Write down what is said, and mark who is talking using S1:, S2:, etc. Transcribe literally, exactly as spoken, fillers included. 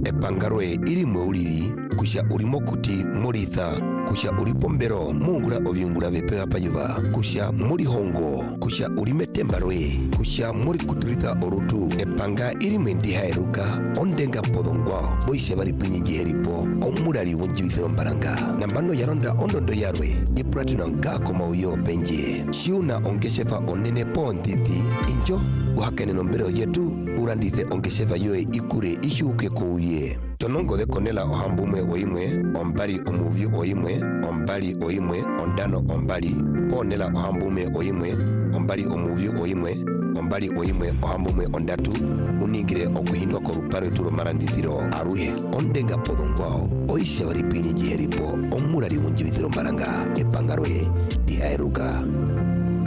S1: epangaroe iri mweulili kusha urimo kuti muritha kusha ulipombero mungura ovyungura vepega payuva kusha muri hongo kusha ulimetembaroe kusha muri kuturitha orutu epanga iri mwendiha eruka ondenga podongwa boise bari pinyi heripo omurali wonjibithiro mbaranga nambano yaronda ondondo yarwe ipratino ngako mauyo penje shiuna ongesefa onene ponditi injo uhakene nombero yetu urandithe ongesefa yoe ikure ishuke kuuye tonongo de konela ohambume oimwe ombali omuvyu oimwe ombali oimwe ondano ombali ponela ohambume oimwe ombali omuvyu oimwe ombali oimwe ohambume ondatu uningire okuhindwa koruparo turo marandithiro aruhe ondenga podongwao oise bari pinyi jiheripo omurali wonjibithiro mbaranga epangaroe dihaeruka.